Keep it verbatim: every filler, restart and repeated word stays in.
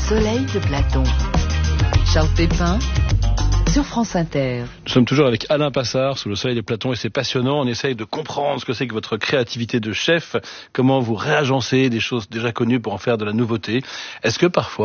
soleil de Platon. Charles Pépin sur France Inter. Nous sommes toujours avec Alain Passard sous le soleil de Platon et c'est passionnant. On essaye de comprendre ce que c'est que votre créativité de chef, comment vous réagencez des choses déjà connues pour en faire de la nouveauté. Est-ce que parfois